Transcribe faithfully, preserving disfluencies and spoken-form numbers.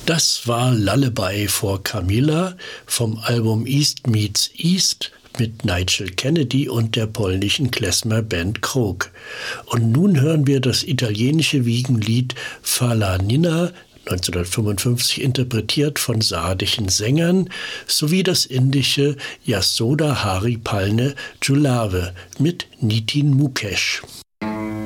Das war Lullaby for Camilla vom Album East Meets East mit Nigel Kennedy und der polnischen Klezmer-Band Krok. Und nun hören wir das italienische Wiegenlied Fala Nina, neunzehnhundertfünfundfünfzig interpretiert von sardischen Sängern, sowie das indische Yasoda Hari Palne Julave mit Nitin Mukesh.